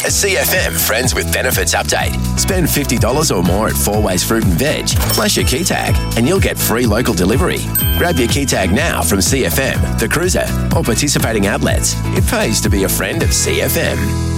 A CFM Friends with Benefits update. Spend $50 or more at 4Ways Fruit and Veg, flash your key tag, and you'll get free local delivery. Grab your key tag now from CFM, The Cruiser, or participating outlets. It pays to be a friend of CFM.